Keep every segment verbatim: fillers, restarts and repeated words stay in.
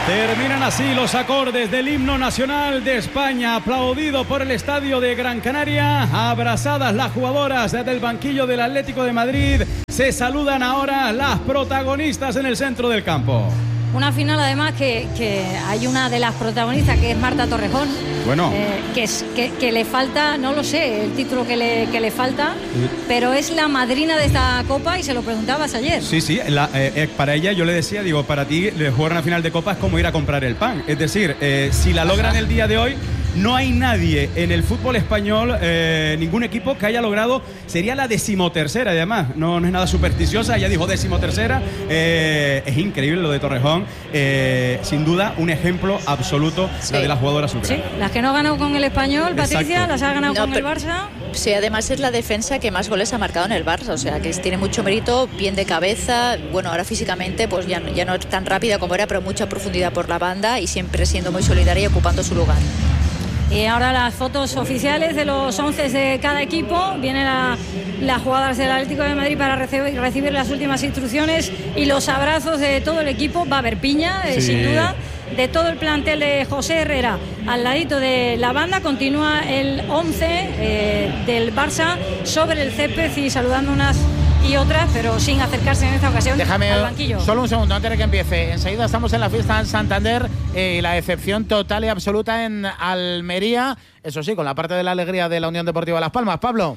Terminan así los acordes del himno nacional de España, aplaudido por el estadio de Gran Canaria. Abrazadas las jugadoras del banquillo del Atlético de Madrid. Se saludan ahora las protagonistas en el centro del campo. Una final además que, que hay una de las protagonistas que es Marta Torrejón. Bueno. Eh, que, es, que, que le falta, no lo sé, el título que le, que le falta, sí. Pero es la madrina de esta Copa y se lo preguntabas ayer. Sí, sí, la, eh, eh, para ella yo le decía, digo, para ti jugar una final de Copa es como ir a comprar el pan. Es decir, eh, si la logran el día de hoy, no hay nadie en el fútbol español, eh, ningún equipo que haya logrado, sería la decimotercera, además, no, no es nada supersticiosa, ella dijo decimotercera, eh, es increíble lo de Torrejón, eh, sin duda un ejemplo absoluto, sí. La de las jugadoras ucranianas. Sí, las que no ha ganado con el Español, Patricia, exacto. Las ha ganado no, con el Barça. Sí, además es la defensa que más goles ha marcado en el Barça, o sea que tiene mucho mérito, bien de cabeza, bueno, ahora físicamente pues ya, ya no es tan rápida como era, pero mucha profundidad por la banda y siempre siendo muy solidaria y ocupando su lugar. Y ahora las fotos oficiales de los once de cada equipo. Vienen la, las jugadoras del Atlético de Madrid para recibir, recibir las últimas instrucciones y los abrazos de todo el equipo. Va a haber piña, sí. eh, sin duda, de todo el plantel de José Herrera. Al ladito de la banda continúa el once eh, del Barça sobre el césped y saludando unas y otras, pero sin acercarse en esta ocasión Déjame al banquillo. Solo un segundo antes de que empiece. Enseguida estamos en la fiesta en Santander eh, y la decepción total y absoluta en Almería. Eso sí, con la parte de la alegría de la Unión Deportiva Las Palmas. Pablo.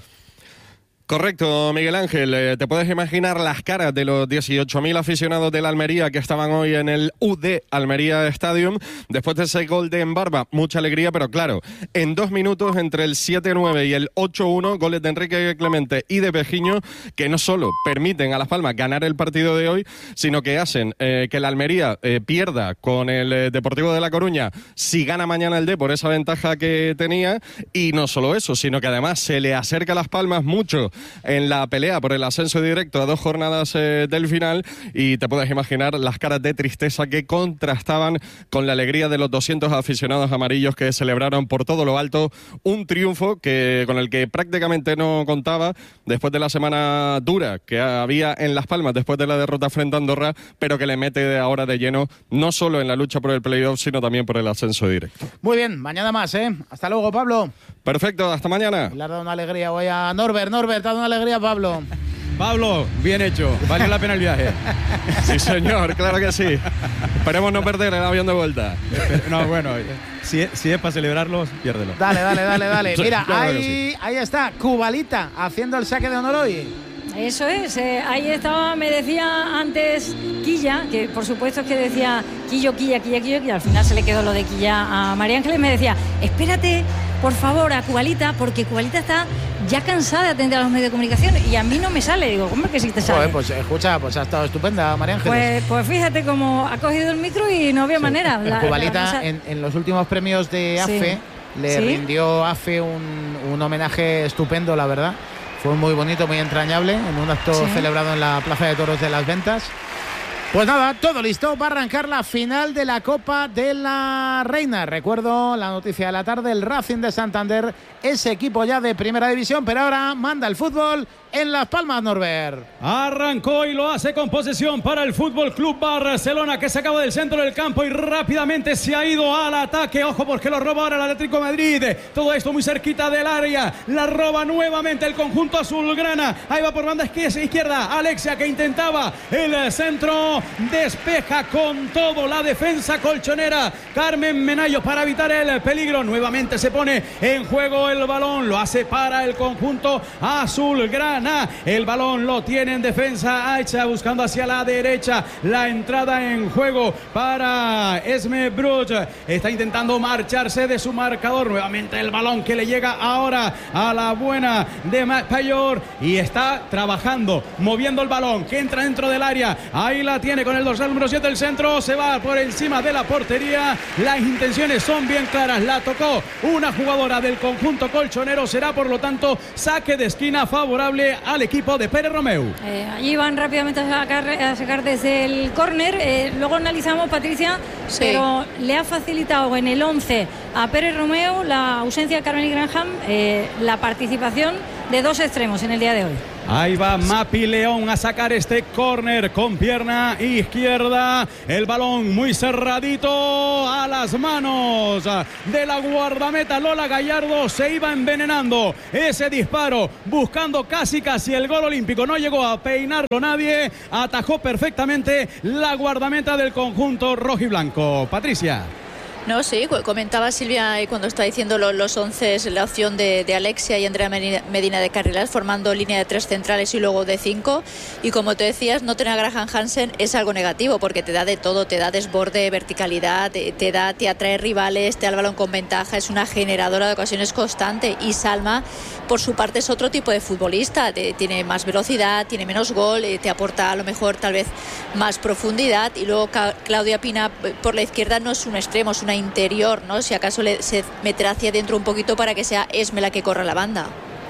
Correcto, Miguel Ángel. Eh, te puedes imaginar las caras de los dieciocho mil aficionados de la Almería que estaban hoy en el U D Almería Stadium después de ese gol de Embarba. Mucha alegría, pero claro, en dos minutos entre el siete nueve y el ocho uno, goles de Enrique Clemente y de Pejiño, que no solo permiten a Las Palmas ganar el partido de hoy, sino que hacen eh, que la Almería eh, pierda con el eh, Deportivo de La Coruña si gana mañana el D por esa ventaja que tenía. Y no solo eso, sino que además se le acerca a Las Palmas mucho en la pelea por el ascenso directo a dos jornadas eh, del final, y te puedes imaginar las caras de tristeza que contrastaban con la alegría de los doscientos aficionados amarillos que celebraron por todo lo alto un triunfo que con el que prácticamente no contaba después de la semana dura que había en Las Palmas después de la derrota frente a Andorra, pero que le mete ahora de lleno no solo en la lucha por el playoff, sino también por el ascenso directo. Muy bien, mañana más, ¿eh? Hasta luego, Pablo. Perfecto, hasta mañana. Le ha dado una alegría hoy a Norbert. Norbert, ha dado una alegría a Pablo. Pablo, bien hecho. Valió la pena el viaje. Sí, señor, claro que sí. Esperemos no perder el avión de vuelta. No, bueno, si, si es para celebrarlos, piérdelo. Dale, dale, dale, dale. Mira, claro ahí, sí. ahí está, Cubalita, haciendo el saque de honor hoy. Eso es, eh, ahí estaba, me decía antes Quilla, que por supuesto es que decía Quillo, Quilla, Quilla, Quilla, y al final se le quedó lo de Quilla a María Ángeles, me decía, espérate, por favor, a Cubalita, porque Cubalita está ya cansada de atender a los medios de comunicación y a mí no me sale. Digo, ¿cómo es que sí te sale? Joder, pues escucha, pues ha estado estupenda, María Ángeles. Pues, pues fíjate cómo ha cogido el micro y no había sí. manera. La, Cubalita, la, la, en, en los últimos premios de A F E, sí. le ¿Sí? rindió A F E un, un homenaje estupendo, la verdad. Fue muy bonito, muy entrañable, en un acto sí. celebrado en la Plaza de Toros de Las Ventas. Pues nada, todo listo para arrancar la final de la Copa de la Reina. Recuerdo la noticia de la tarde, el Racing de Santander, ese equipo ya de primera división, pero ahora manda el fútbol en Las Palmas, Norbert. Arrancó y lo hace con posesión para el Fútbol Club Barcelona, que se acaba del centro del campo y rápidamente se ha ido al ataque. Ojo, porque lo roba ahora el Atlético de Madrid. Todo esto muy cerquita del área. La roba nuevamente el conjunto azulgrana. Ahí va por banda izquierda Alexia, que intentaba el centro. Despeja con todo la defensa colchonera Carmen Menayo para evitar el peligro. Nuevamente se pone en juego el balón. Lo hace para el conjunto azulgrana. El balón lo tiene en defensa Aicha, buscando hacia la derecha. La entrada en juego para Esme Bruch. Está intentando marcharse de su marcador. Nuevamente el balón que le llega ahora a la buena de Payor. Y está trabajando, moviendo el balón, que entra dentro del área. Ahí la tiene con el dorsal número siete. El centro se va por encima de la portería. Las intenciones son bien claras. La tocó una jugadora del conjunto colchonero. Será por lo tanto saque de esquina favorable al equipo de Pérez Romeu. Eh, allí van rápidamente a sacar, a sacar desde el córner. Eh, luego analizamos, Patricia, sí. pero le ha facilitado en el once a Pérez Romeu la ausencia de Carmen Granham, eh, la participación de dos extremos en el día de hoy. Ahí va Mapi León a sacar este córner con pierna izquierda. El balón muy cerradito a las manos de la guardameta Lola Gallardo. Se iba envenenando ese disparo, buscando casi casi el gol olímpico. No llegó a peinarlo nadie. Atajó perfectamente la guardameta del conjunto rojiblanco. Patricia. No, sí, comentaba Silvia cuando está diciendo los, los once, la opción de, de Alexia y Andrea Medina de carriles, formando línea de tres centrales y luego de cinco. Y como te decías, no tener a Graham Hansen es algo negativo porque te da de todo, te da desborde, verticalidad, te, te da, te atrae rivales, te da el balón con ventaja, es una generadora de ocasiones constante. Y Salma, por su parte, es otro tipo de futbolista, te, tiene más velocidad, tiene menos gol, te aporta a lo mejor tal vez más profundidad. Y luego Claudia Pina por la izquierda no es un extremo, es una interior, ¿no? Si acaso le, se meterá hacia adentro un poquito para que sea Esme la que corra la banda.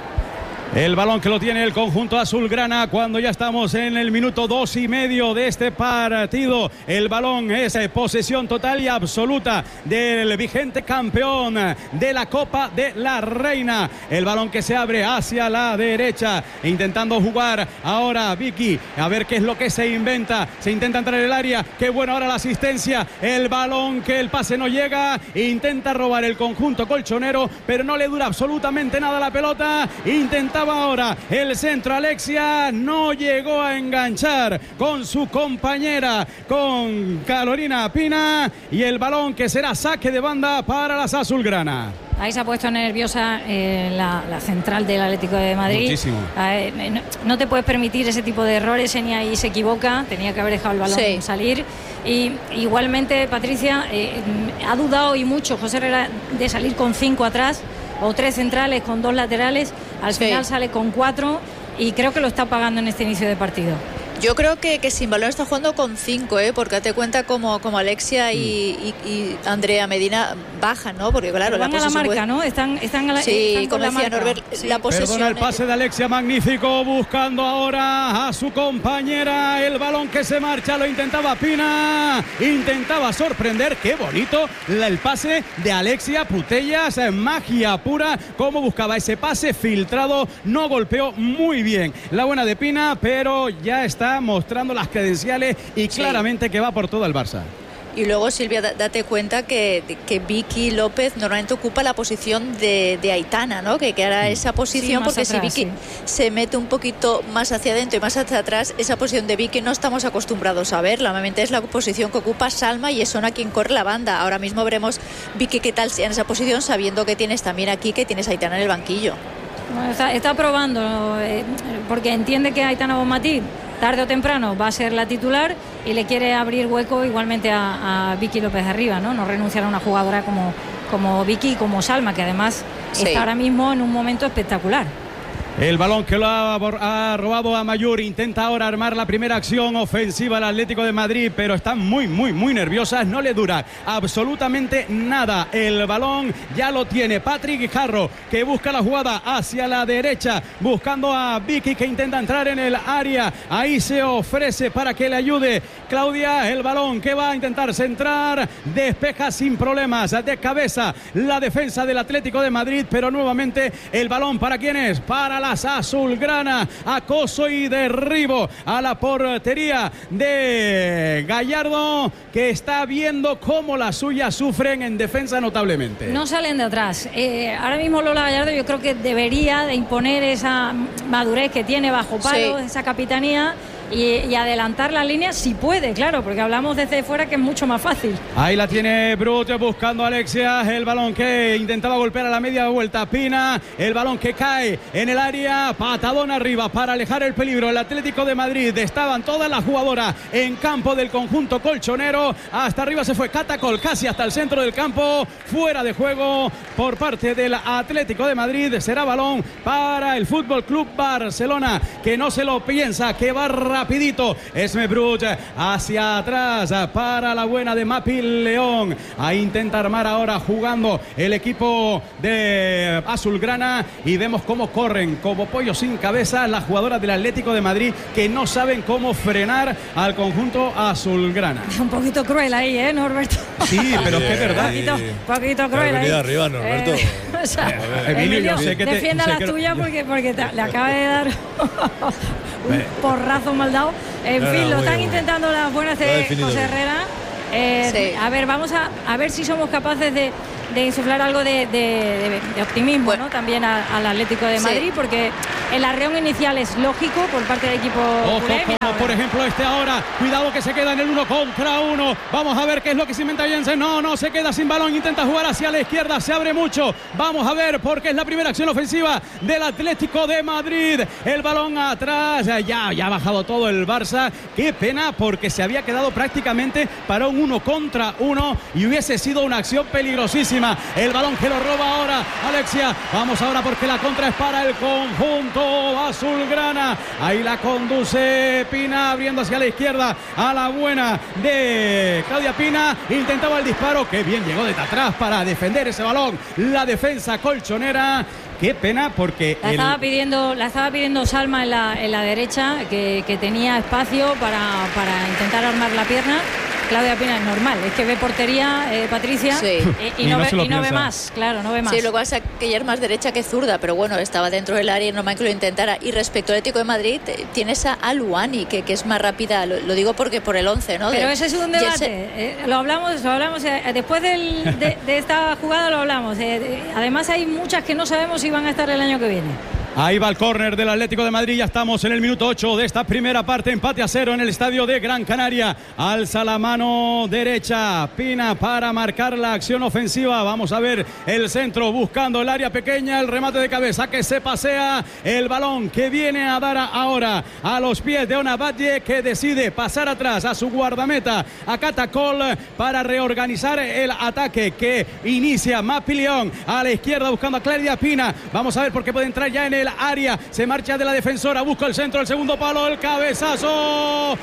El balón que lo tiene el conjunto azulgrana cuando ya estamos en el minuto dos y medio de este partido. El balón es posesión total y absoluta del vigente campeón de la Copa de la Reina. El balón que se abre hacia la derecha, intentando jugar ahora Vicky, a ver qué es lo que se inventa. Se intenta entrar en el área, qué bueno ahora la asistencia. El balón que el pase no llega, intenta robar el conjunto colchonero, pero no le dura absolutamente nada la pelota. Intenta ahora el centro, Alexia no llegó a enganchar con su compañera, con Carolina Pina, y el balón que será saque de banda para las azulgrana. Ahí se ha puesto nerviosa eh, la, la central del Atlético de Madrid. Muchísimo. Eh, no, no te puedes permitir ese tipo de errores. Eni ahí se equivoca, tenía que haber dejado el balón sí. salir. Y igualmente Patricia eh, ha dudado y mucho José Herrera de salir con cinco atrás o tres centrales con dos laterales. Al sí. final sale con cuatro y creo que lo está pagando en este inicio de partido. Yo creo que, que sin balón está jugando con cinco, ¿eh? Porque date cuenta como, como Alexia y, y, y Andrea Medina bajan, ¿no? Porque claro, van la a la marca, puede... ¿no? Están, están a la, sí, están como decía Norbert, sí. la posesión. Perdona el pase de Alexia, magnífico, buscando ahora a su compañera. El balón que se marcha, lo intentaba Pina, intentaba sorprender. Qué bonito el pase de Alexia Putellas, magia pura, como buscaba ese pase filtrado, no golpeó muy bien la buena de Pina, pero ya está mostrando las credenciales y claramente sí. que va por todo el Barça. Y luego, Silvia, date cuenta que, que Vicky López normalmente ocupa la posición de, de Aitana, ¿no? Que, que hará esa posición, sí, porque atrás, si Vicky sí. se mete un poquito más hacia adentro y más hacia atrás, esa posición de Vicky no estamos acostumbrados a verla. Normalmente es la posición que ocupa Salma y es Sona quien corre la banda. Ahora mismo veremos Vicky qué tal sea en esa posición, sabiendo que tienes también aquí, que tienes a Aitana en el banquillo. Bueno, está, está probando, eh, porque entiende que Aitana Bonmatí tarde o temprano va a ser la titular y le quiere abrir hueco igualmente a, a Vicky López arriba, ¿no? No renunciar a una jugadora como, como Vicky y como Salma, que además sí. está ahora mismo en un momento espectacular. El balón que lo ha, ha robado a Mayur, intenta ahora armar la primera acción ofensiva al Atlético de Madrid, pero están muy, muy, muy nerviosas, no le dura absolutamente nada. El balón ya lo tiene Patrick Guijarro, que busca la jugada hacia la derecha, buscando a Vicky, que intenta entrar en el área. Ahí se ofrece para que le ayude Claudia. El balón que va a intentar centrar, despeja sin problemas de cabeza la defensa del Atlético de Madrid, pero nuevamente el balón para quién es, para las azulgrana. Acoso y derribo a la portería de Gallardo, que está viendo cómo las suyas sufren en defensa notablemente. No salen de atrás. Eh, ahora mismo Lola Gallardo yo creo que debería de imponer esa madurez que tiene bajo palo, sí. esa capitanía. Y, y adelantar la línea si puede, claro, porque hablamos desde fuera que es mucho más fácil. Ahí la tiene Brute buscando a Alexia, el balón que intentaba golpear a la media vuelta Pina, el balón que cae en el área, patadón arriba para alejar el peligro. El Atlético de Madrid, estaban todas las jugadoras en campo del conjunto colchonero, hasta arriba se fue Catacol, casi hasta el centro del campo, fuera de juego por parte del Atlético de Madrid. Será balón para el Fútbol Club Barcelona, que no se lo piensa, que va rápido rapidito. Esmebruch hacia atrás para la buena de Mapi León. Ahí intenta armar ahora jugando el equipo de Azulgrana y vemos cómo corren como pollos sin cabeza las jugadoras del Atlético de Madrid, que no saben cómo frenar al conjunto azulgrana. Un poquito cruel ahí, ¿eh, Norberto? Sí, pero es que es verdad. Un poquito, poquito cruel ahí. arriba, Norberto. Eh, o sea, Emilio, Emilio, yo sé que te, defienda sé las que tuyas yo... porque, porque te, le acaba de dar un porrazo mal dado. En no, fin, no, lo muy están bien. intentando las buenas de José Herrera. Eh, sí. A ver, vamos a, a ver si somos capaces de, de insuflar algo de, de, de, de optimismo, bueno, ¿no? También a, al Atlético de Madrid, sí, porque el arreón inicial es lógico por parte del equipo. Ojo, culé, como por ejemplo este ahora, cuidado que se queda en el uno contra uno. Vamos a ver qué es lo que se inventa Jensen. No, no, se queda sin balón, intenta jugar hacia la izquierda, se abre mucho. Vamos a ver porque es la primera acción ofensiva del Atlético de Madrid. El balón atrás, ya, ya ha bajado todo el Barça. Qué pena porque se había quedado prácticamente para un uno contra uno y hubiese sido una acción peligrosísima. El balón que lo roba ahora Alexia. Vamos ahora porque la contra es para el conjunto azulgrana. Ahí la conduce Pina, abriendo hacia la izquierda a la buena de Claudia Pina. Intentaba el disparo, que bien llegó desde atrás para defender ese balón. La defensa colchonera. Qué pena porque la el... estaba pidiendo la estaba pidiendo Salma en la, en la derecha, que, que tenía espacio para, para intentar armar la pierna. Claudia Pina es normal, es que ve portería, eh, Patricia, sí, y, y, y no, no, ve, se lo y no ve piensa. más, claro, no ve más. Sí, lo que pasa es que ella es más derecha que zurda, pero bueno, estaba dentro del área y normal que lo intentara. Y respecto al Atlético de Madrid, tienes a Aluani, que, que es más rápida, lo, lo digo porque por el once, ¿no? Pero de, ese es un debate, eh, lo hablamos, lo hablamos eh, después del, de, de esta jugada lo hablamos. Eh, de, además hay muchas que no sabemos si van a estar el año que viene. Ahí va el córner del Atlético de Madrid. Ya estamos en el minuto ocho de esta primera parte. Empate a cero en el estadio de Gran Canaria. Alza la mano derecha Pina para marcar la acción ofensiva. Vamos a ver el centro buscando el área pequeña. El remate de cabeza que se pasea. El balón que viene a dar ahora a los pies de Ona Batlle, que decide pasar atrás a su guardameta, a Catacol, para reorganizar el ataque que inicia Mapi León a la izquierda buscando a Claudia Pina. Vamos a ver por qué puede entrar ya en el área, se marcha de la defensora, busca el centro, el segundo palo, el cabezazo,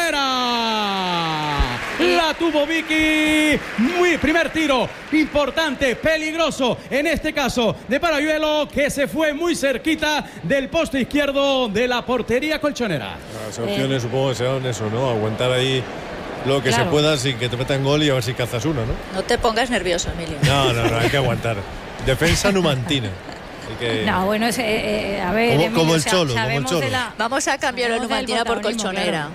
fuera, la tuvo Vicky, muy primer tiro, importante, peligroso, en este caso de Parayuelo, que se fue muy cerquita del poste izquierdo de la portería colchonera. Las opciones eh. supongo que serán eso, ¿no? Aguantar ahí lo que claro. se pueda sin que te metan gol y a ver si cazas uno, ¿no? No te pongas nervioso, Emilio. No, no, no, hay que aguantar. Defensa numantina. Que... No, bueno, es, eh, a ver, como, Emilio, como el cholo, como el cholo. La, vamos a cambiar la numantina por colchonera.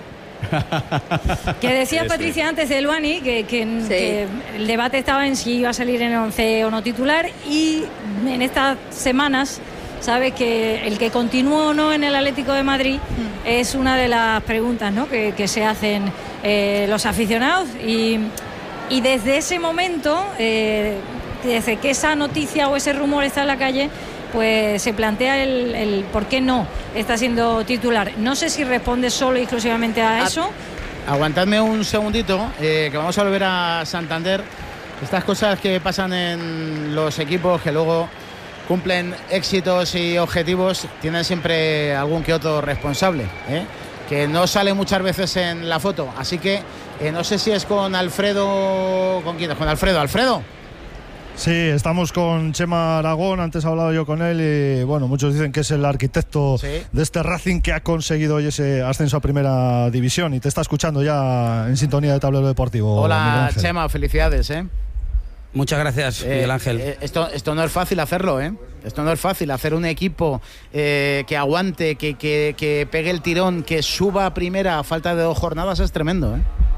Claro. Que decía sí, Patricia sí. antes de Luani que, que, sí. que el debate estaba en si iba a salir en el once o no titular, y en estas semanas sabes que el que continúa o no en el Atlético de Madrid mm. es una de las preguntas, ¿no? que, que se hacen eh, los aficionados, y, y desde ese momento, eh, desde que esa noticia o ese rumor está en la calle, pues se plantea el, el por qué no está siendo titular. No sé si responde solo y exclusivamente a eso. Aguantadme un segundito, eh, que vamos a volver a Santander. Estas cosas que pasan en los equipos que luego cumplen éxitos y objetivos tienen siempre algún que otro responsable, ¿eh? que no sale muchas veces en la foto. Así que eh, no sé si es con Alfredo... ¿Con quién es? Con Alfredo. ¿Alfredo? Sí, estamos con Chema Aragón, antes he hablado yo con él y bueno, muchos dicen que es el arquitecto ¿Sí? de este Racing que ha conseguido hoy ese ascenso a Primera División, y te está escuchando ya en sintonía de Tablero Deportivo. Hola Chema, felicidades, ¿eh? Muchas gracias, eh, Miguel Ángel. Eh, esto, esto no es fácil hacerlo, ¿eh? Esto no es fácil, hacer un equipo eh, que aguante, que, que, que pegue el tirón, que suba a Primera a falta de dos jornadas es tremendo, ¿eh?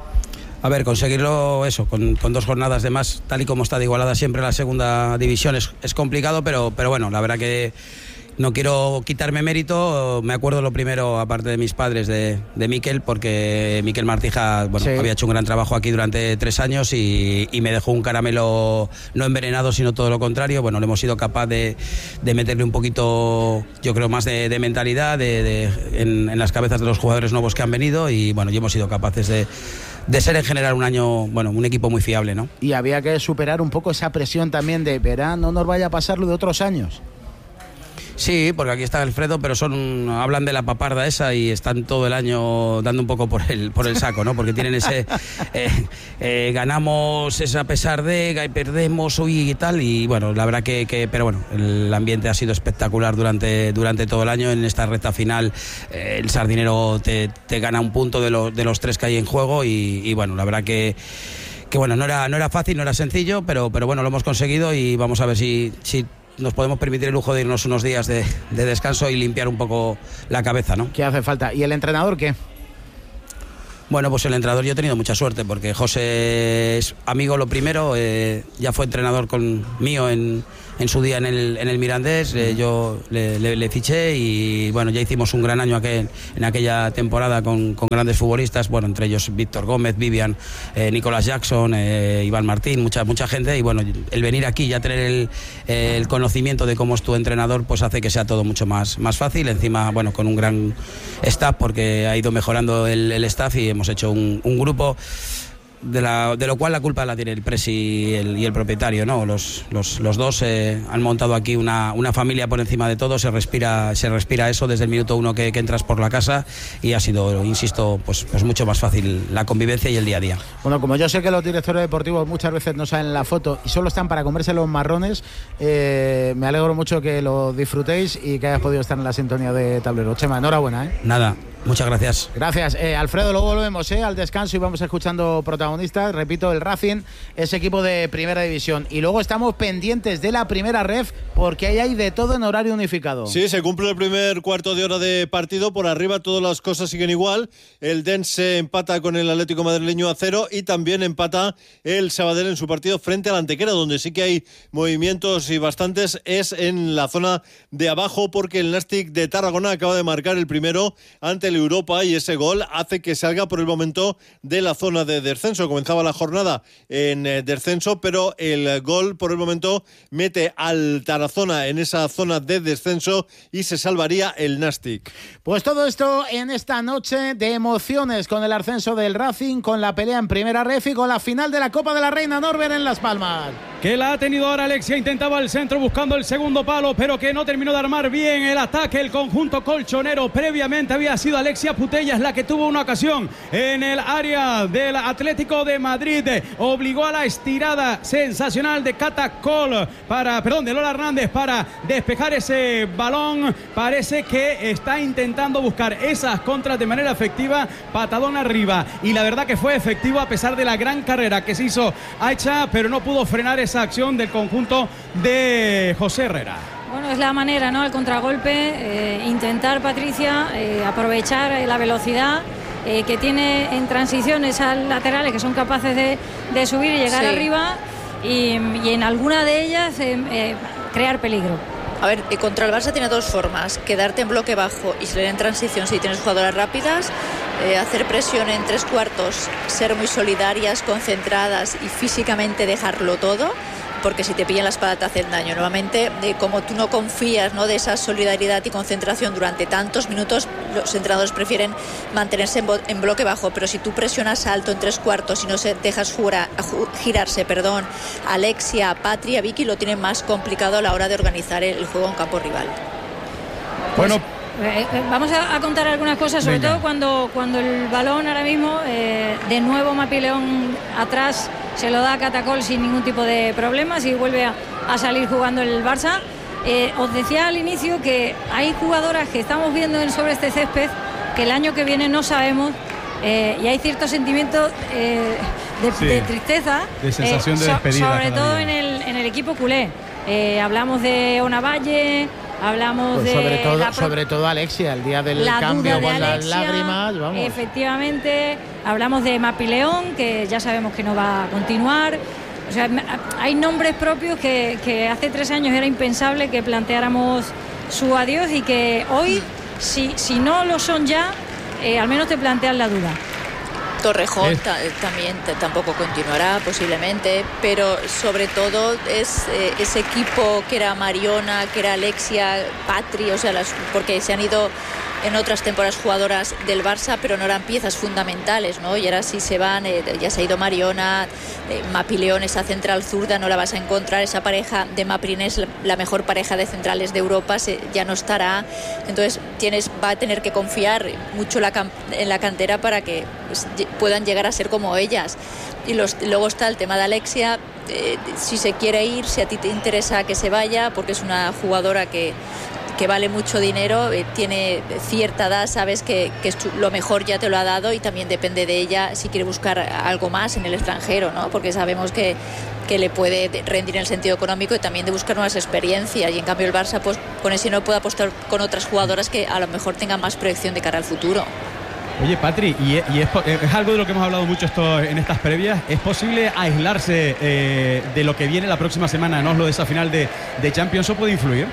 A ver, conseguirlo eso, con, con dos jornadas de más, tal y como está de igualada siempre la segunda división, es, es complicado, pero, pero bueno, la verdad que no quiero quitarme mérito. Me acuerdo lo primero, aparte de mis padres, de, de Miquel, porque Miquel Martija bueno, sí. había hecho un gran trabajo aquí durante tres años y, y me dejó un caramelo no envenenado, sino todo lo contrario. Bueno, le hemos sido capaz de, de meterle un poquito, yo creo, más de, de mentalidad de, de, en, en las cabezas de los jugadores nuevos que han venido, y bueno, y hemos sido capaces de de ser en general un año, bueno, un equipo muy fiable, ¿no? Y había que superar un poco esa presión también de verán, no nos vaya a pasar lo de otros años. Sí, porque aquí está Alfredo, pero son hablan de la paparda esa y están todo el año dando un poco por el por el saco, ¿no? Porque tienen ese eh, eh, ganamos es a pesar de, y perdemos uy, y tal, y bueno, la verdad que, que pero bueno, el ambiente ha sido espectacular durante durante todo el año. En esta recta final eh, el Sardinero te, te gana un punto de los de los tres que hay en juego y, y bueno, la verdad que que bueno, no era no era fácil, no era sencillo, pero pero bueno, lo hemos conseguido y vamos a ver si si nos podemos permitir el lujo de irnos unos días de, de descanso y limpiar un poco la cabeza, ¿no? ¿Qué hace falta? ¿Y el entrenador qué? Bueno, pues el entrenador yo he tenido mucha suerte porque José es amigo lo primero, eh, ya fue entrenador con, mío en, en su día en el, en el Mirandés, eh, yo le, le, le fiché y bueno, ya hicimos un gran año aquel, en aquella temporada con, con grandes futbolistas, bueno, entre ellos Víctor Gómez, Vivian, eh, Nicolás Jackson, eh, Iván Martín, mucha mucha gente y bueno, el venir aquí ya tener el, eh, el conocimiento de cómo es tu entrenador pues hace que sea todo mucho más, más fácil, encima bueno, con un gran staff porque ha ido mejorando el, el staff y hemos hecho un, un grupo de, la, de lo cual la culpa la tiene el presi y el, y el propietario, ¿no? Los, los, los dos eh, han montado aquí una, una familia por encima de todo, se respira, se respira eso desde el minuto uno que, que entras por la casa y ha sido, insisto, pues, pues mucho más fácil la convivencia y el día a día. Bueno, como yo sé que los directores deportivos muchas veces no salen la foto y solo están para comerse los marrones, eh, me alegro mucho que lo disfrutéis y que hayas podido estar en la sintonía de Tablero. Chema, enhorabuena, ¿eh? Nada. Muchas gracias. Gracias. Eh, Alfredo, luego volvemos eh, al descanso y vamos escuchando protagonistas. Repito, el Racing es equipo de primera división. Y luego estamos pendientes de la primera ref porque ahí hay de todo en horario unificado. Sí, se cumple el primer cuarto de hora de partido. Por arriba todas las cosas siguen igual. El Dense empata con el Atlético madrileño a cero y también empata el Sabadell en su partido frente al Antequera, donde sí que hay movimientos y bastantes. Es en la zona de abajo porque el Nastic de Tarragona acaba de marcar el primero ante el Europa y ese gol hace que salga por el momento de la zona de descenso. Comenzaba la jornada en eh, descenso, pero el gol por el momento mete al Tarazona en esa zona de descenso y se salvaría el Nastic. Pues todo esto en esta noche de emociones con el ascenso del Racing, con la pelea en primera ref y con la final de la Copa de la Reina Norbert en Las Palmas. Que la ha tenido ahora Alexia, intentaba el centro buscando el segundo palo, pero que no terminó de armar bien el ataque, el conjunto colchonero. Previamente había sido Alexia Putellas la que tuvo una ocasión en el área del Atlético de Madrid, obligó a la estirada sensacional de Catacol para, perdón, de Lola Hernández para despejar ese balón. Parece que está intentando buscar esas contras de manera efectiva, patadón arriba, y la verdad que fue efectivo a pesar de la gran carrera que se hizo Aicha, pero no pudo frenar esa acción del conjunto de José Herrera. Bueno, es la manera, ¿no? El contragolpe, eh, intentar, Patricia, eh, aprovechar eh, la velocidad eh, que tiene en transiciones al laterales que son capaces de, de subir y llegar sí. arriba y, y en alguna de ellas eh, eh, crear peligro. A ver, contra el Barça tiene dos formas: quedarte en bloque bajo y salir en transición si tienes jugadoras rápidas, eh, hacer presión en tres cuartos, ser muy solidarias, concentradas y físicamente dejarlo todo, porque si te pillan la espada te hacen daño. Nuevamente, eh, como tú no confías, ¿no?, de esa solidaridad y concentración durante tantos minutos, los entrenadores prefieren mantenerse en, bo- en bloque bajo, pero si tú presionas alto en tres cuartos y no se dejas jura, ju- girarse, perdón, Alexia, Patria, Vicky lo tienen más complicado a la hora de organizar el, el juego en campo rival. Bueno, Eh, eh, vamos a, a contar algunas cosas, sobre Venga. todo cuando, cuando el balón ahora mismo, eh, de nuevo Mapi León atrás, se lo da a Catacol sin ningún tipo de problemas y vuelve a, a salir jugando el Barça. Eh, os decía al inicio que hay jugadoras que estamos viendo en, sobre este césped que el año que viene no sabemos, eh, y hay cierto sentimiento eh, de, sí, de tristeza, de sensación eh, de despedida, so, sobre todo en el, en el equipo culé. Eh, hablamos de Ona Valle. Hablamos pues de sobre todo, la pro... sobre todo Alexia, el día del la cambio de con Alexia, las lágrimas, vamos. Efectivamente, hablamos de Mapi León, que ya sabemos que no va a continuar. O sea, hay nombres propios que, que hace tres años era impensable que planteáramos su adiós y que hoy, si, si no lo son ya, eh, al menos te plantean la duda. Torrejón eh. ta- también t- tampoco continuará posiblemente, pero sobre todo es eh, ese equipo que era Mariona, que era Alexia, Patri, o sea, las, porque se han ido en otras temporadas jugadoras del Barça, pero no eran piezas fundamentales, ¿no? Y ahora sí se van, eh, ya se ha ido Mariona, eh, Mapi León, esa central zurda no la vas a encontrar, esa pareja de Maprines, la, la mejor pareja de centrales de Europa, se, ya no estará. Entonces tienes, va a tener que confiar mucho la, en la cantera para que pues, puedan llegar a ser como ellas. Y los, luego está el tema de Alexia, eh, si se quiere ir, si a ti te interesa que se vaya, porque es una jugadora que, que vale mucho dinero, eh, tiene cierta edad, sabes que, que lo mejor ya te lo ha dado, y también depende de ella si quiere buscar algo más en el extranjero, ¿no? Porque sabemos que, que le puede rendir en el sentido económico y también de buscar nuevas experiencias, y en cambio el Barça pues con ese no puede apostar con otras jugadoras que a lo mejor tengan más proyección de cara al futuro. Oye, Patri, y, y es, es algo de lo que hemos hablado mucho esto en estas previas. ¿Es posible aislarse eh, de lo que viene la próxima semana, no? Lo de esa final de, de Champions, ¿o puede influir?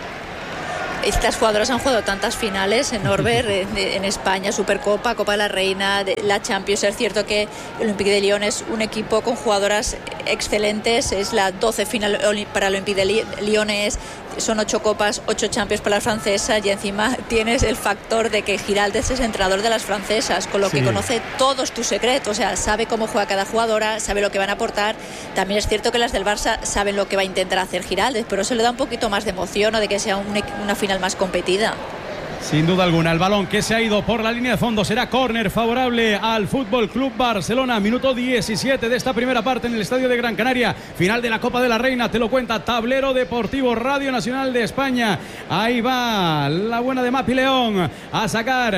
Estas jugadoras han jugado tantas finales en Norbert, en, en España, Supercopa, Copa de la Reina, de la Champions. Es cierto que el Olympique de Lyon es un equipo con jugadoras excelentes, es la doce final para el Olympique de Lyon, es, son ocho copas, ocho Champions para las francesas, y encima tienes el factor de que Giraldez es entrenador de las francesas, con lo sí. que conoce todos tus secretos, o sea, sabe cómo juega cada jugadora, sabe lo que van a aportar. También es cierto que las del Barça saben lo que va a intentar hacer Giraldez, pero eso le da un poquito más de emoción, o de que sea un, una final más competida. Sin duda alguna, el balón que se ha ido por la línea de fondo será córner favorable al Fútbol Club Barcelona. Minuto diecisiete de esta primera parte en el Estadio de Gran Canaria. Final de la Copa de la Reina, te lo cuenta Tablero Deportivo, Radio Nacional de España. Ahí va la buena de Mapi León a sacar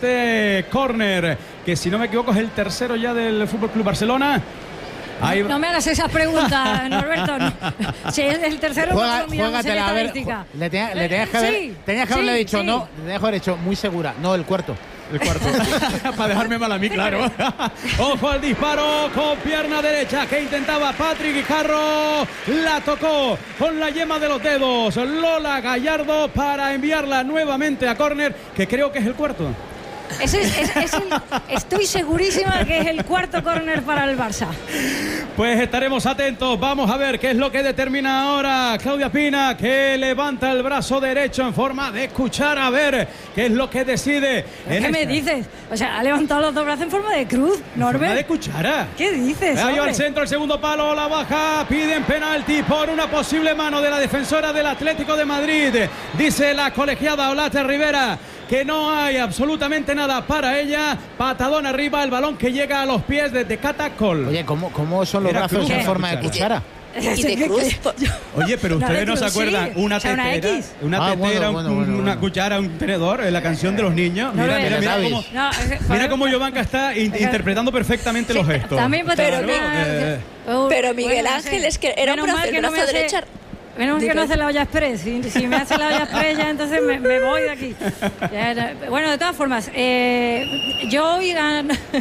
este córner, que si no me equivoco es el tercero ya del Fútbol Club Barcelona. Ahí... No me hagas esas preguntas, Norberto. No. Si es el tercero, Juega, no miramos en estadística. Le tenías le tenía que haber, sí, tenías que sí, haberle dicho, sí. no, le tenías que haber dicho muy segura, no, el cuarto. El cuarto. Para dejarme mal a mí, claro. Ojo al disparo con pierna derecha que intentaba Patrick Guijarro. La tocó con la yema de los dedos Lola Gallardo para enviarla nuevamente a córner, que creo que es el cuarto. Es, es, es, es el, estoy segurísima que es el cuarto córner para el Barça. Pues estaremos atentos. Vamos a ver qué es lo que determina ahora Claudia Pina, que levanta el brazo derecho en forma de cuchara. A ver qué es lo que decide. ¿Qué esta... me dices? O sea, ha levantado los dos brazos en forma de cruz, Norbert. En forma de cuchara. ¿Qué dices? Ahí al centro, el segundo palo, la baja. Piden penalti por una posible mano de la defensora del Atlético de Madrid. Dice la colegiada Olate Rivera que no hay absolutamente nada para ella. Patadón arriba, el balón que llega a los pies de, de Catacol. Oye, ¿cómo, cómo son los brazos cruz, en forma de cuchara? Y de cruz. Oye, pero ustedes no, no se acuerdan, sí. una tetera, una, una, tetera, ah, bueno, bueno, un, bueno, una bueno. cuchara, un tenedor, en la canción de los niños. No, mira, mira, mira, cómo, no, mira cómo Giovanca está in, interpretando perfectamente sí, los gestos. También pero, claro, eh, pero Miguel bueno, Ángel sí. es que era un brazo, el brazo no derecho. Menos que no hace la olla express. Si, si me hace la olla express ya entonces me, me voy de aquí. Ya, bueno, de todas formas, eh, yo hoy a,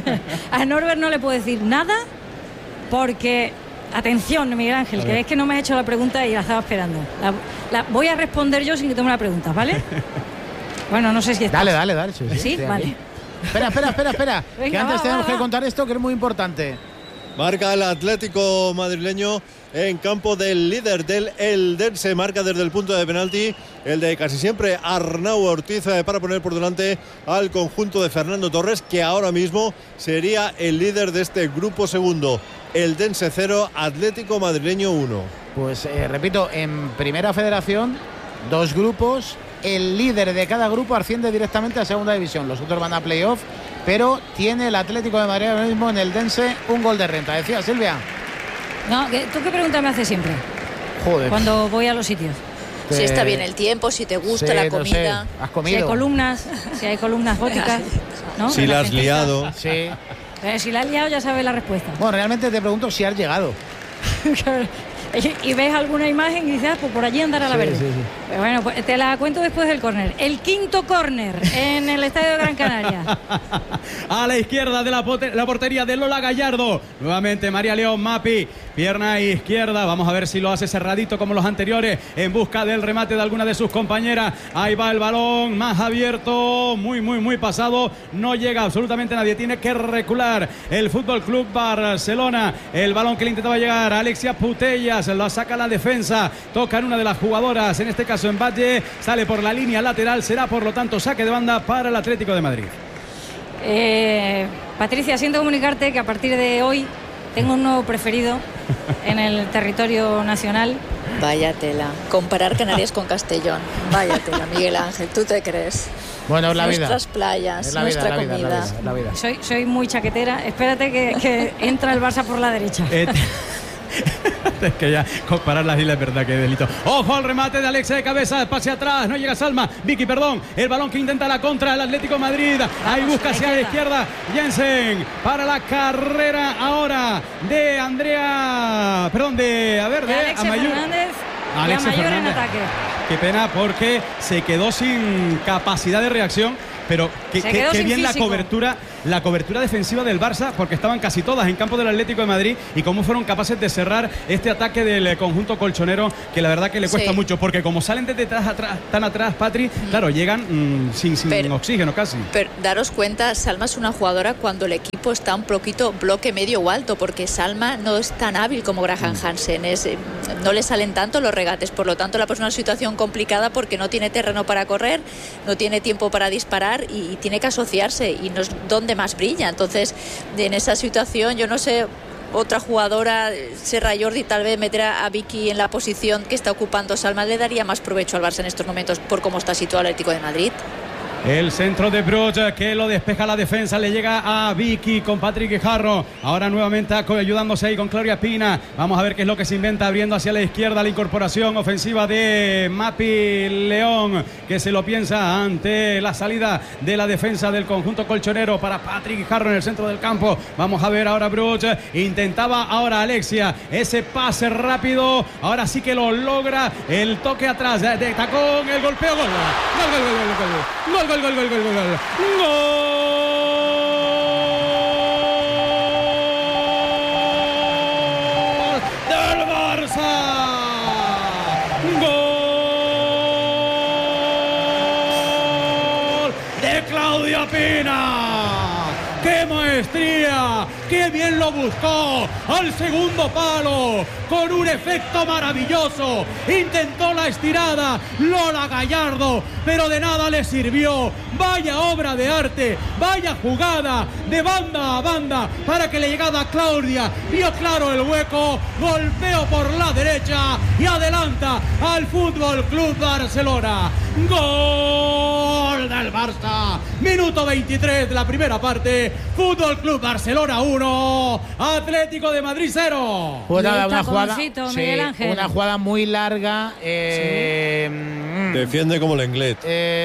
a Norbert no le puedo decir nada porque, atención, Miguel Ángel, que es que no me has hecho la pregunta y la estaba esperando. La, la voy a responder yo sin que tú me la preguntas, ¿vale? Bueno, no sé si estás. Dale, dale, dale. Sí, sí, sí vale. Espera, espera, espera, espera. Venga, que antes va, tenemos va, que va. contar esto que es muy importante. Marca el Atlético madrileño en campo del líder del Eldense. Marca desde el punto de penalti el de casi siempre Arnau Ortiz para poner por delante al conjunto de Fernando Torres, que ahora mismo sería el líder de este grupo segundo. Eldense cero, Atlético madrileño uno. Pues eh, repito, en Primera Federación, dos grupos. El líder de cada grupo asciende directamente a Segunda División. Los otros van a playoff, pero tiene el Atlético de Madrid ahora mismo en el Dense un gol de renta. Decía Silvia. No, ¿tú qué pregunta me haces siempre? Joder. Cuando voy a los sitios. Si está bien el tiempo, si te gusta sí, la comida. No sé. ¿Has comido? Si hay columnas, si hay columnas góticas, ¿no? Si la has liado. Sí. Eh, si la has liado ya sabes la respuesta. Bueno, realmente te pregunto si has llegado. Y ves alguna imagen y dices, ah, pues por allí andará la sí, verde. Sí, sí. Pero bueno, pues te la cuento después del córner. El quinto córner en el Estadio de Gran Canaria. A la izquierda de la, la portería de Lola Gallardo. Nuevamente María León Mapi. Pierna izquierda. Vamos a ver si lo hace cerradito como los anteriores. En busca del remate de alguna de sus compañeras. Ahí va el balón más abierto. Muy, muy, muy pasado. No llega absolutamente nadie. Tiene que recular el Fútbol Club Barcelona. El balón que le intentaba llegar a Alexia Putellas. áreas, lo saca la defensa, toca en una de las jugadoras, en este caso en Valle, sale por la línea lateral, será por lo tanto saque de banda para el Atlético de Madrid. Eh, Patricia, siento comunicarte que a partir de hoy tengo un nuevo preferido en el territorio nacional. Vaya tela. Comparar Canarias con Castellón. Vaya tela, Miguel Ángel, ¿tú te crees? Bueno, es la vida. Nuestras playas, la nuestra vida, la comida. vida, la vida, la vida. Soy, soy muy chaquetera. Espérate que, que entra el Barça por la derecha. Eh, es que ya comparar las islas es verdad que es delito. Ojo al remate de Alexia de cabeza, pase atrás, no llega Salma, Vicky, perdón, el balón que intenta la contra el Atlético de Madrid, ahí busca hacia la izquierda Jensen para la carrera ahora de Andrea, perdón, de, a ver, de, de Alexia Amayur. Fernández, Alexia Amayur Fernández. en ataque. Qué pena porque se quedó sin capacidad de reacción. Pero qué, qué, qué bien la cobertura, la cobertura defensiva del Barça, porque estaban casi todas en campo del Atlético de Madrid, y cómo fueron capaces de cerrar este ataque del conjunto colchonero, que la verdad que le cuesta sí. mucho, porque como salen desde atrás, atrás tan atrás, Patri, mm. claro, llegan mmm, sin, sin pero, oxígeno casi. Pero daros cuenta, Salma es una jugadora cuando el equipo está un poquito bloque medio o alto, porque Salma no es tan hábil como Graham mm. Hansen, es, no le salen tanto los regates, por lo tanto la persona es una situación complicada porque no tiene terreno para correr, no tiene tiempo para disparar, Y, y tiene que asociarse y no es donde más brilla. Entonces en esa situación yo no sé, otra jugadora, Serra Jordi, tal vez meter a Vicky en la posición que está ocupando Salma le daría más provecho al Barça en estos momentos por cómo está situado el Atlético de Madrid. El centro de Bruch que lo despeja la defensa, le llega a Vicky con Patrick Guijarro. Ahora nuevamente ayudándose ahí con Claudia Pina. Vamos a ver qué es lo que se inventa, abriendo hacia la izquierda la incorporación ofensiva de Mapi León, que se lo piensa ante la salida de la defensa del conjunto colchonero para Patrick Guijarro en el centro del campo. Vamos a ver ahora Bruch. Intentaba ahora Alexia ese pase rápido. Ahora sí que lo logra. El toque atrás de tacón, el golpeo. Gol, gol, gol, gol, gol, gol. Gol, gol, gol, gol, gol, gol. ¡Gol del Barça! ¡Gol de Claudia Pina! ¡Qué maestría! ¡Qué bien lo buscó! Al segundo palo, con un efecto maravilloso. Intentó la estirada Lola Gallardo, pero de nada le sirvió. Vaya obra de arte, vaya jugada de banda a banda para que le llegara a Claudia. Vio claro el hueco, golpeo por la derecha y adelanta al Fútbol Club Barcelona. Gol del Barça. Minuto veintitrés de la primera parte. Fútbol Club Barcelona uno, Atlético de Madrid cero. Pues nada, una jugada, sí, una jugada muy larga. Eh, sí. Defiende como el inglés.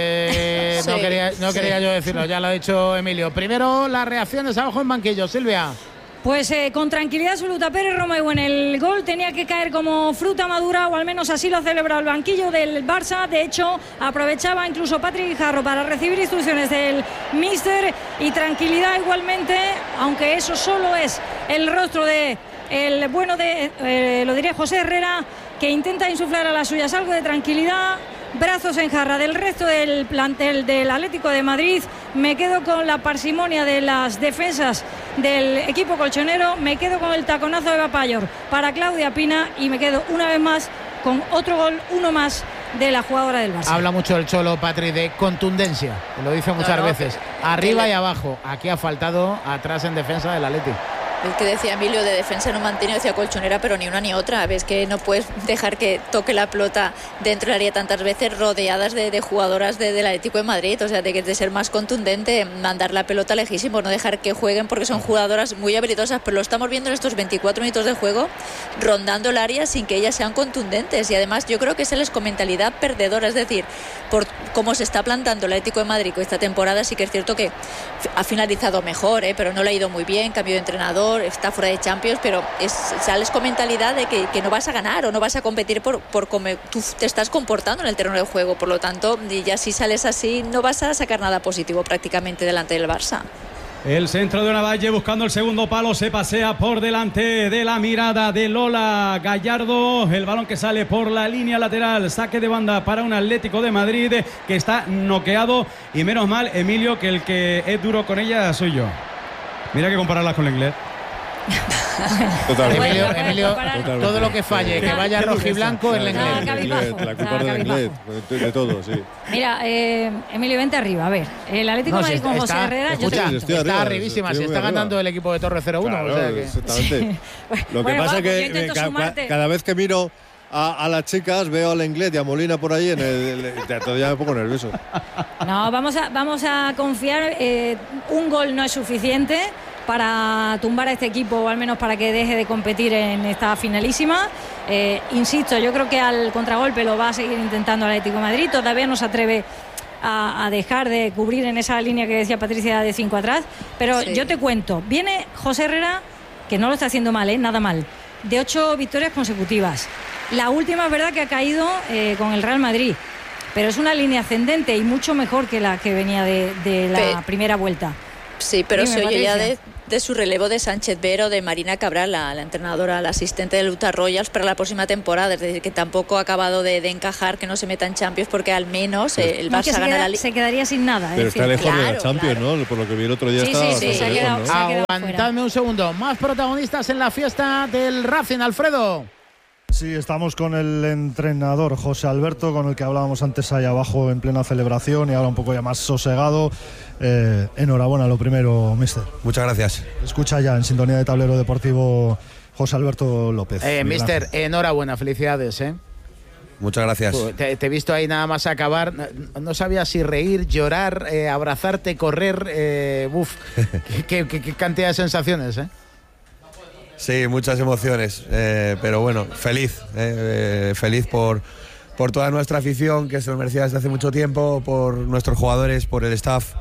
Eh, sí, no quería, no sí. quería yo decirlo, ya lo ha dicho Emilio. Primero las reacciones abajo en banquillo, Silvia. Pues eh, con tranquilidad absoluta, Pérez Romeu en el gol tenía que caer como fruta madura, o al menos así lo ha celebrado el banquillo del Barça. De hecho, aprovechaba incluso Patrick Guijarro para recibir instrucciones del míster, y tranquilidad igualmente, aunque eso solo es el rostro de el bueno de, eh, lo diría José Herrera, que intenta insuflar a las suyas algo de tranquilidad. Brazos en jarra del resto del plantel del Atlético de Madrid. Me quedo con la parsimonia de las defensas del equipo colchonero, me quedo con el taconazo de Bapayor para Claudia Pina, y me quedo una vez más con otro gol, uno más de la jugadora del Barça. Habla mucho el Cholo, Patri, de contundencia, lo dice muchas no, no, veces, que, arriba que le... y abajo. Aquí ha faltado atrás en defensa del Atlético. El que decía Emilio de defensa no mantiene, decía colchonera, pero ni una ni otra. Ves que no puedes dejar que toque la pelota dentro del área tantas veces, rodeadas de, de jugadoras de, del Atlético de Madrid. O sea, de, de ser más contundente, mandar la pelota lejísimo, no dejar que jueguen, porque son jugadoras muy habilidosas. Pero lo estamos viendo en estos veinticuatro minutos de juego, rondando el área sin que ellas sean contundentes. Y además yo creo que esa es con mentalidad perdedora. Es decir, por cómo se está plantando el Atlético de Madrid esta temporada, sí que es cierto que ha finalizado mejor, ¿eh? Pero no le ha ido muy bien, cambio de entrenador, está fuera de Champions, pero es, sales con mentalidad de que, que no vas a ganar o no vas a competir por, por cómo tú te estás comportando en el terreno de juego. Por lo tanto, ya si sales así no vas a sacar nada positivo prácticamente delante del Barça. El centro de Navalle buscando el segundo palo, se pasea por delante de la mirada de Lola Gallardo. El balón que sale por la línea lateral, saque de banda para un Atlético de Madrid que está noqueado, y menos mal, Emilio, que el que es duro con ella soy yo. Mira que compararlas con el inglés. Totalmente. Emilio, bueno, Emilio totalmente. Todo lo que falle, que vaya rojiblanco en el inglés. La culpa del inglés, de todo, sí. Mira, eh, Emilio, vente arriba. A ver, el Atlético de no, Madrid si con José está, Herrera, escucha, yo te está arribísima, si está arriba. Ganando el equipo de Torre cero uno. Claro, o sea que... exactamente. Sí. Lo que bueno, pasa es que me, ca, cada vez que miro a, a las chicas, veo al inglés y a Molina por ahí, en el, el, todavía me pongo nervioso. No, vamos a, vamos a confiar. Eh, un gol no es suficiente para tumbar a este equipo, o al menos para que deje de competir en esta finalísima. Eh, insisto, yo creo que al contragolpe lo va a seguir intentando el Atlético de Madrid. Todavía no se atreve a, a dejar de cubrir en esa línea que decía Patricia de cinco atrás. Pero sí. Yo te cuento, viene José Herrera, que no lo está haciendo mal, ¿eh? Nada mal, de ocho victorias consecutivas. La última es verdad que ha caído eh, con el Real Madrid, pero es una línea ascendente y mucho mejor que la que venía de, de la Pe- primera vuelta. Sí, pero Dime, se oye ya de, de su relevo de Sánchez Vero, de Marina Cabral, la, la entrenadora, la asistente del Utah Royals para la próxima temporada. Es decir, que tampoco ha acabado de, de encajar, que no se meta en Champions, porque al menos eh, el Barça no, gana queda, la Liga. Se quedaría sin nada. Pero está lejos claro, de la Champions, claro. ¿no? Por lo que vi el otro día sí, estaba... Sí, sí, se ha quedado, ¿no? se ha quedado Aguantadme fuera. un segundo. Más protagonistas en la fiesta del Racing, Alfredo. Sí, estamos con el entrenador José Alberto, con el que hablábamos antes ahí abajo en plena celebración y ahora un poco ya más sosegado. Eh, enhorabuena, lo primero, mister. Muchas gracias. Escucha ya en sintonía de Tablero Deportivo José Alberto López. Eh, mister, enhorabuena, felicidades, ¿eh? Muchas gracias. Pues te, te he visto ahí nada más acabar. No, no sabía si reír, llorar, eh, abrazarte, correr. Eh, uf, qué, qué, qué cantidad de sensaciones, ¿eh? Sí, muchas emociones, eh, pero bueno, feliz, eh, eh, feliz por, por toda nuestra afición que se lo merecía desde hace mucho tiempo, por nuestros jugadores, por el staff,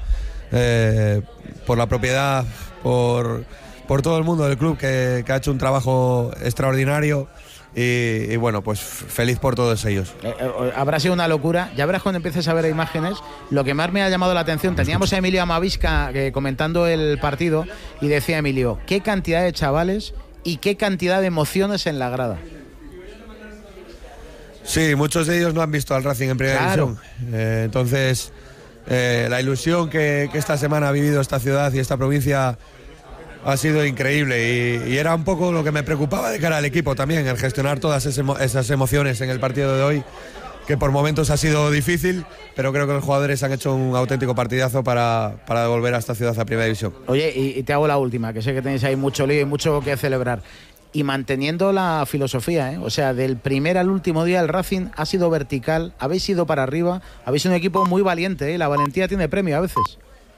eh, por la propiedad, por, por todo el mundo del club que, que ha hecho un trabajo extraordinario y, y bueno, pues feliz por todos ellos. Eh, eh, habrá sido una locura, ya verás cuando empieces a ver imágenes. Lo que más me ha llamado la atención, teníamos a Emilio Amavisca eh, comentando el partido y decía Emilio, qué cantidad de chavales y qué cantidad de emociones en la grada. Sí, muchos de ellos no han visto al Racing en primera claro. división. Eh, entonces, eh, la ilusión que, que esta semana ha vivido esta ciudad y esta provincia ha sido increíble. Y, y era un poco lo que me preocupaba de cara al equipo también, el gestionar todas esas emociones en el partido de hoy, que por momentos ha sido difícil, pero creo que los jugadores han hecho un auténtico partidazo para, para devolver a esta ciudad a primera división. Oye, y, y te hago la última, que sé que tenéis ahí mucho lío y mucho que celebrar. Y manteniendo la filosofía, ¿eh? O sea, del primer al último día el Racing ha sido vertical, habéis ido para arriba, habéis sido un equipo muy valiente, ¿eh? La valentía tiene premio a veces.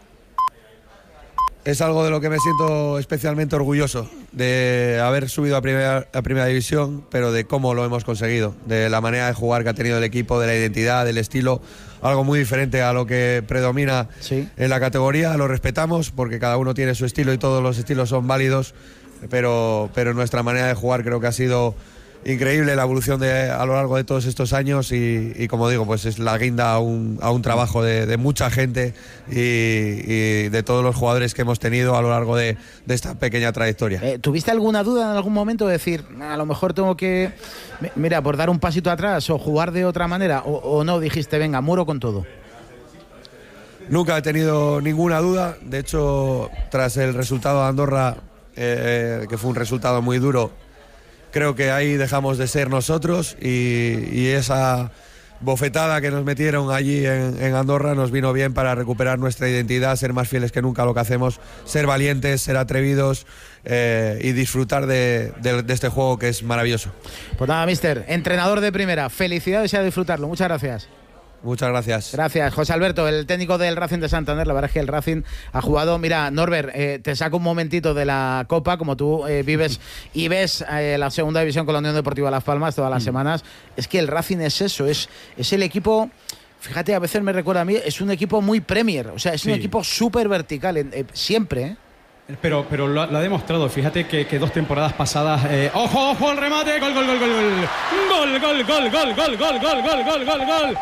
Es algo de lo que me siento especialmente orgulloso, de haber subido a primera, a primera división, pero de cómo lo hemos conseguido, de la manera de jugar que ha tenido el equipo, de la identidad, del estilo, algo muy diferente a lo que predomina sí. en la categoría. Lo respetamos porque cada uno tiene su estilo y todos los estilos son válidos, pero, pero nuestra manera de jugar creo que ha sido increíble, la evolución de, a lo largo de todos estos años y, y como digo, pues es la guinda a un, a un trabajo de, de mucha gente y, y de todos los jugadores que hemos tenido a lo largo de, de esta pequeña trayectoria. Eh, ¿Tuviste alguna duda en algún momento de decir, a lo mejor tengo que, mira, por dar un pasito atrás o jugar de otra manera, o, o no, dijiste, venga, muro con todo? Nunca he tenido ninguna duda, de hecho, tras el resultado de Andorra, eh, que fue un resultado muy duro, creo que ahí dejamos de ser nosotros y, y esa bofetada que nos metieron allí en, en Andorra nos vino bien para recuperar nuestra identidad, ser más fieles que nunca a lo que hacemos, ser valientes, ser atrevidos eh, y disfrutar de, de, de este juego que es maravilloso. Pues nada, mister, entrenador de primera, felicidades y a disfrutarlo. Muchas gracias. Muchas gracias. Gracias, José Alberto, el técnico del Racing de Santander. La verdad es que el Racing ha jugado. Mira, Norbert, eh, te saco un momentito de la Copa, como tú eh, vives y ves eh, la segunda división con la Unión Deportiva Las Palmas todas las mm. semanas. Es que el Racing es eso, es, es el equipo. Fíjate, a veces me recuerda a mí, es un equipo muy Premier, o sea, es sí. un equipo súper vertical, eh, siempre, ¿eh? Pero, pero lo, lo ha demostrado. Fíjate que, que dos temporadas pasadas. Eh, ¡Ojo, ojo al remate! ¡Gol, gol, gol, gol! ¡Gol, gol, gol, gol, gol, gol, gol, gol, gol, gol, gol!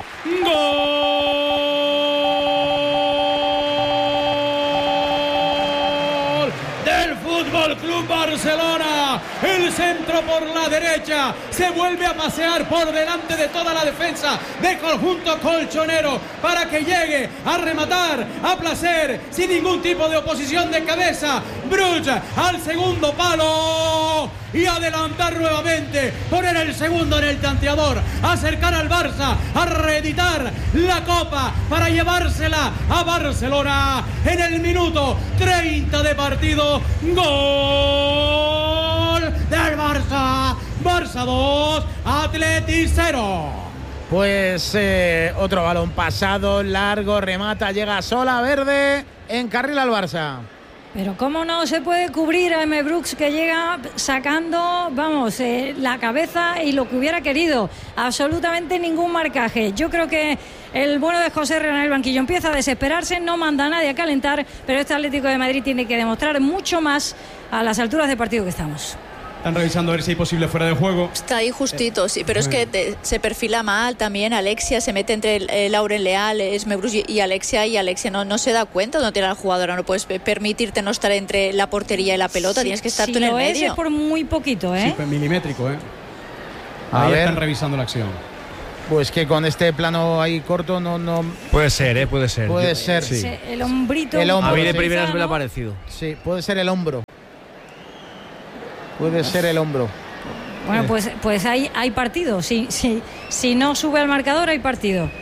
¡Gol! ¡Del Fútbol Fútbol Club Barcelona. El centro por la derecha se vuelve a pasear por delante de toda la defensa de conjunto colchonero para que llegue a rematar a placer sin ningún tipo de oposición de cabeza. Bruch al segundo palo y adelantar nuevamente, poner el segundo en el tanteador, acercar al Barça a reeditar la copa para llevársela a Barcelona en el minuto treinta de partido. Gol del Barça. Barça dos, Atleti cero. Pues eh, otro balón pasado, largo, remata, llega sola, Verde, encarrila al Barça. Pero cómo no se puede cubrir a M. Brooks, que llega sacando, vamos, eh, la cabeza y lo que hubiera querido. Absolutamente ningún marcaje. Yo creo que el bueno de José Herrera en el banquillo empieza a desesperarse, no manda a nadie a calentar, pero este Atlético de Madrid tiene que demostrar mucho más a las alturas de partido que estamos. Están revisando a ver si hay posible fuera de juego. Está ahí justito, sí, pero es que te, se perfila mal también. Alexia se mete entre eh, Lauren Leal, Esmebrus y, y Alexia, y Alexia no, no se da cuenta de no tiene a la jugadora. No puedes permitirte no estar entre la portería y la pelota, sí, tienes que estar si tú en el lo medio. Es, es por muy poquito, ¿eh? Sí, milimétrico, ¿eh? A Ahí ver. están revisando la acción. Pues que con este plano ahí corto no... no puede ser, ¿eh? Puede ser. Puede ser. Sí. El hombrito. El hombro, a mí de sí. primeras me lo ha parecido. Sí, puede ser el hombro. Puede ser el hombro. Bueno, pues, pues hay, hay partido. Si, si, si no sube al marcador, hay partido.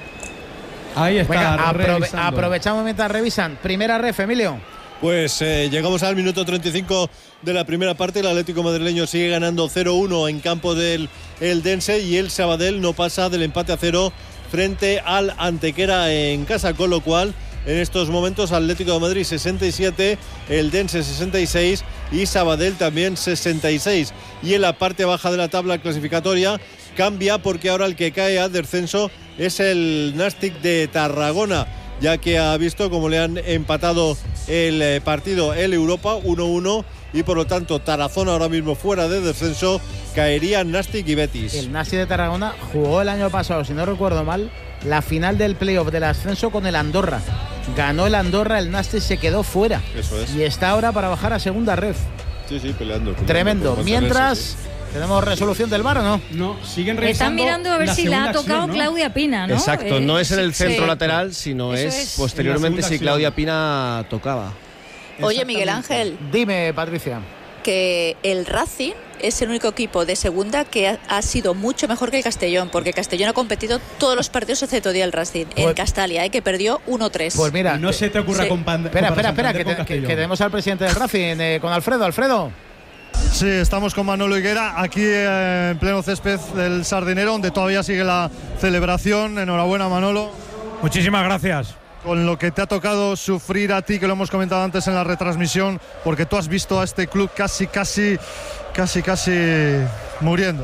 Ahí está. Venga, aprove revisando. aprovechamos mientras revisan. Primera ref, Emilio. Pues eh, llegamos al minuto treinta y cinco de la primera parte. El Atlético madrileño sigue ganando cero uno en campo del Eldense y el Sabadell no pasa del empate a cero frente al Antequera en casa, con lo cual en estos momentos Atlético de Madrid sesenta y siete, Eldense sesenta y seis y Sabadell también sesenta y seis. Y en la parte baja de la tabla clasificatoria cambia, porque ahora el que cae al descenso es el Nastic de Tarragona, ya que ha visto cómo le han empatado el partido el Europa uno uno y por lo tanto Tarazona ahora mismo fuera de descenso, caerían Nastic y Betis. El Nastic de Tarragona jugó el año pasado, si no recuerdo mal, la final del playoff del ascenso con el Andorra. Ganó el Andorra, el Nastic se quedó fuera. Eso es. Y está ahora para bajar a segunda ref. Sí, sí, peleando. peleando Tremendo. Mientras, sí. ¿tenemos resolución del V A R o no? No, siguen revisando. Están mirando a ver la si la ha segunda tocado acción, ¿no? Claudia Pina, ¿no? Exacto, no es en el sí, centro sí. lateral, sino Eso es, es. posteriormente En la si segunda Claudia acción. Pina tocaba. Oye, Miguel Ángel, Dime, Patricia. que el Racing es el único equipo de segunda que ha, ha sido mucho mejor que el Castellón, porque Castellón ha competido todos los partidos excepto el Racing en Pues- Castalia, ¿eh? Que perdió uno tres. Pues mira, Y no se te ocurra Sí. con pan- espera, espera, comparar espera, Santander que, con te- que- Castellón. que tenemos al presidente del Racing, eh, con Alfredo. Alfredo. Sí, estamos con Manolo Higuera aquí eh, en pleno césped del Sardinero, donde todavía sigue la celebración. Enhorabuena, Manolo. Muchísimas gracias. Con lo que te ha tocado sufrir a ti, que lo hemos comentado antes en la retransmisión, porque tú has visto a este club casi, casi, casi, casi muriendo.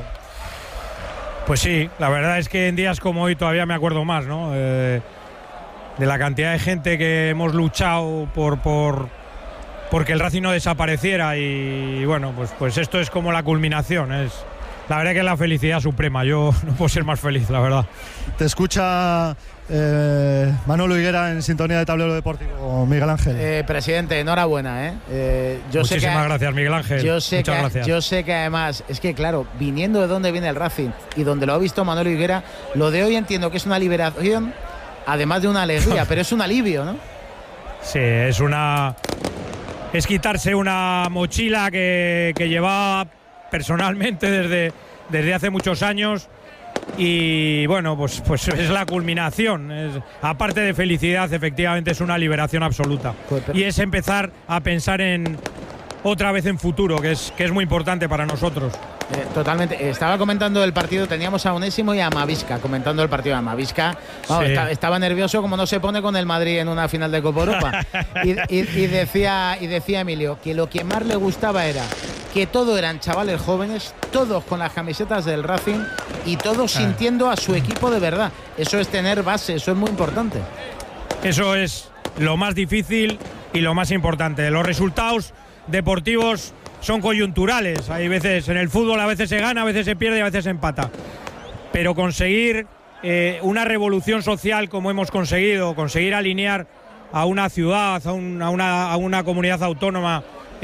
Pues sí, la verdad es que en días como hoy todavía me acuerdo más, ¿no? Eh, de la cantidad de gente que hemos luchado por, por porque el Racing no desapareciera y bueno, pues, pues esto es como la culminación. Es, la verdad que es la felicidad suprema. Yo no puedo ser más feliz, la verdad. Te escucha eh, Manolo Higuera en sintonía de Tablero Deportivo. Miguel Ángel. Eh, presidente, enhorabuena. ¿eh? Eh, yo sé Muchísimas que, gracias, Miguel Ángel. Yo sé, Muchas que, gracias. yo sé que además, es que claro, viniendo de donde viene el Racing y donde lo ha visto Manolo Higuera, lo de hoy entiendo que es una liberación, además de una alegría, pero es un alivio, ¿no? Sí, es una. Es quitarse una mochila que, que llevaba personalmente desde, desde hace muchos años. Y bueno, pues, pues es la culminación. Es, aparte de felicidad, efectivamente es una liberación absoluta. Y es empezar a pensar en otra vez en futuro, que es, que es muy importante para nosotros. Eh, totalmente. Estaba comentando el partido, teníamos a Onésimo y a Mavisca comentando el partido. A Mavisca vamos, Sí. está- estaba nervioso como no se pone con el Madrid en una final de Copa Europa. y, y- y decía, y decía Emilio que lo que más le gustaba era que todos eran chavales jóvenes, todos con las camisetas del Racing y todos Ah. sintiendo a su equipo de verdad. Eso es tener base, eso es muy importante. Eso es lo más difícil y lo más importante. Los resultados deportivos son coyunturales. Hay veces en el fútbol, a veces se gana, a veces se pierde y a veces se empata. Pero conseguir eh, una revolución social como hemos conseguido, conseguir alinear a una ciudad, a, un- a una, a una comunidad autónoma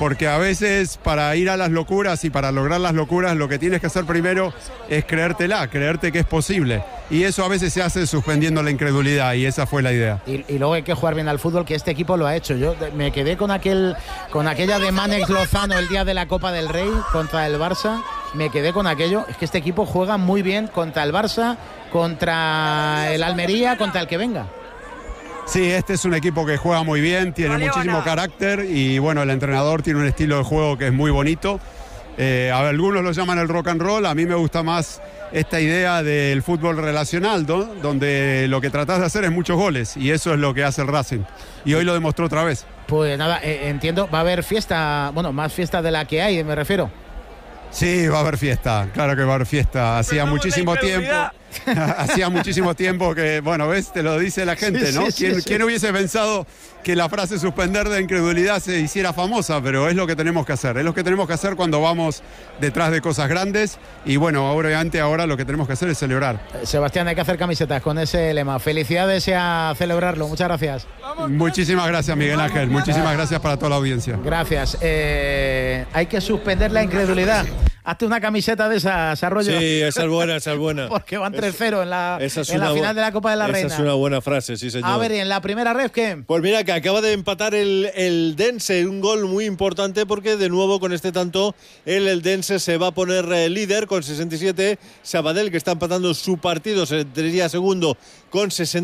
porque a veces para ir a las locuras y para lograr las locuras lo que tienes que hacer primero es creértela, creerte que es posible. Y eso a veces se hace suspendiendo la incredulidad y esa fue la idea. Y, y luego hay que jugar bien al fútbol, que este equipo lo ha hecho. Yo me quedé con aquel con aquella de Mánex Lozano el día de la Copa del Rey contra el Barça. Me quedé con aquello. Es que este equipo juega muy bien contra el Barça, contra el Almería, contra el que venga. Sí, este es un equipo que juega muy bien, tiene muchísimo carácter y bueno, el entrenador tiene un estilo de juego que es muy bonito. Eh, a ver, algunos lo llaman el rock and roll, a mí me gusta más esta idea del fútbol relacional, ¿no? Donde lo que tratás de hacer es muchos goles y eso es lo que hace el Racing. Y hoy lo demostró otra vez. Pues nada, eh, entiendo, va a haber fiesta, bueno, más fiesta de la que hay, me refiero. Sí, va a haber fiesta, claro que va a haber fiesta. Hacía muchísimo tiempo, hacía muchísimo tiempo que, bueno, ves, te lo dice la gente, sí, ¿no? Sí, sí, ¿Quién, sí. ¿Quién hubiese pensado que la frase suspender de incredulidad se hiciera famosa? Pero es lo que tenemos que hacer, es lo que tenemos que hacer cuando vamos detrás de cosas grandes y bueno, obviamente ahora lo que tenemos que hacer es celebrar. Sebastián, hay que hacer camisetas con ese lema. Felicidades y a celebrarlo, muchas gracias. Muchísimas gracias, Miguel Ángel, muchísimas gracias para toda la audiencia. Gracias. Eh, hay que suspender la incredulidad. Hazte una camiseta de esas, Arroyo. Sí, esa es buena, esa es buena. Porque van tres cero en la, Esa es en la una final bu- de la Copa de la esa Reina. es una buena frase, sí, señor. A ver, ¿y en la primera ref qué? Pues mira, que acaba de empatar el, el Dense, un gol muy importante porque de nuevo con este tanto el Eldense se va a poner eh, líder con sesenta y siete. Sabadell, que está empatando su partido, sería segundo con sesenta.